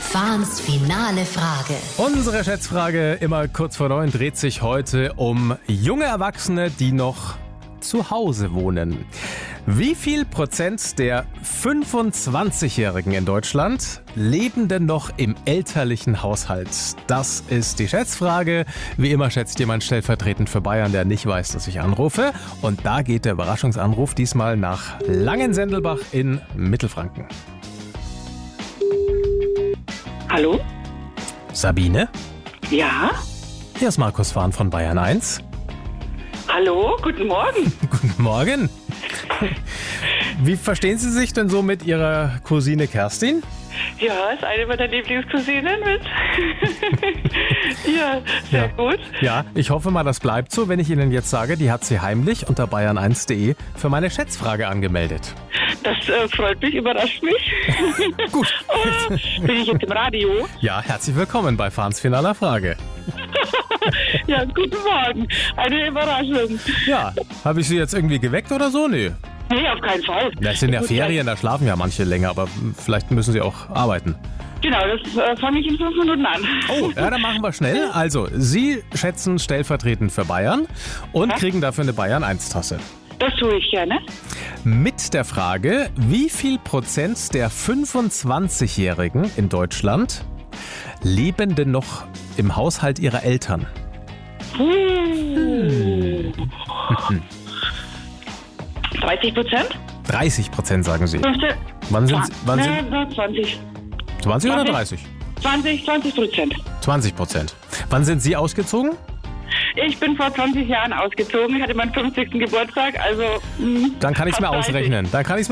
Fahns finale Frage. Unsere Schätzfrage, immer kurz vor 9, dreht sich heute um junge Erwachsene, die noch zu Hause wohnen. Wie viel Prozent der 25-Jährigen in Deutschland leben denn noch im elterlichen Haushalt? Das ist die Schätzfrage. Wie immer schätzt jemand stellvertretend für Bayern, der nicht weiß, dass ich anrufe. Und da geht der Überraschungsanruf diesmal nach Langensendelbach in Mittelfranken. Hallo? Sabine? Ja? Hier ist Markus Fahn von Bayern 1. Hallo? Guten Morgen. Guten Morgen. Wie verstehen Sie sich denn so mit Ihrer Cousine Kerstin? Ja, ist eine meiner Lieblingscousinen mit. Ja, sehr gut. Ja, ich hoffe mal, das bleibt so, wenn ich Ihnen jetzt sage, die hat sie heimlich unter bayern1.de für meine Schätzfrage angemeldet. Das freut mich, überrascht mich. Gut. Bin ich jetzt im Radio? Ja, herzlich willkommen bei Fahns finaler Frage. Ja, guten Morgen. Eine Überraschung. Ja, habe ich Sie jetzt irgendwie geweckt oder so? Nee. Nee, auf keinen Fall. Das sind ja Ferien, da schlafen ja manche länger, aber vielleicht müssen Sie auch arbeiten. Genau, das fange ich in 5 Minuten an. Oh, ja, dann machen wir schnell. Also, Sie schätzen stellvertretend für Bayern und kriegen dafür eine Bayern 1 Tasse. Das tue ich gerne. Mit der Frage, wie viel Prozent der 25-Jährigen in Deutschland leben denn noch im Haushalt ihrer Eltern? 30%? 30% sagen Sie. 15? Wann sind 20. 20 oder 30? 20%. 20%. Wann sind Sie ausgezogen? Ich bin vor 20 Jahren ausgezogen. Ich hatte meinen 50. Geburtstag, also... Dann kann ich es mir ausrechnen.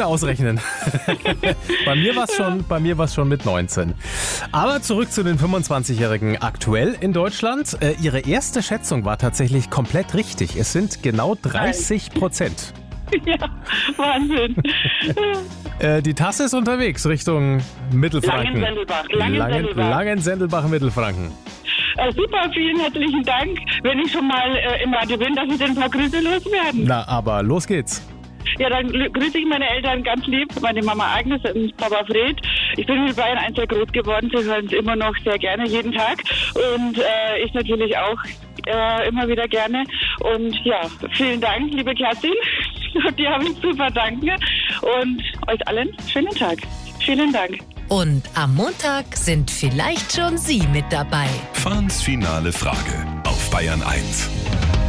Bei mir war es schon mit 19. Aber zurück zu den 25-Jährigen aktuell in Deutschland. Ihre erste Schätzung war tatsächlich komplett richtig. Es sind genau 30%. Ja, Wahnsinn. Die Tasse ist unterwegs Richtung Mittelfranken. Langensendelbach, Mittelfranken. Super, vielen herzlichen Dank. Wenn ich schon mal im Radio bin, dass ich ein paar Grüße loswerden. Na, aber los geht's. Ja, dann grüße ich meine Eltern ganz lieb, meine Mama Agnes und Papa Fred. Ich bin mit Bayern 1 sehr groß geworden, sie hören es immer noch sehr gerne, jeden Tag. Und ich natürlich auch immer wieder gerne. Und ja, vielen Dank, liebe Kerstin. Die habe ich zu verdanken. Und euch allen schönen Tag. Vielen Dank. Und am Montag sind vielleicht schon Sie mit dabei. Fahns finale Frage auf Bayern 1.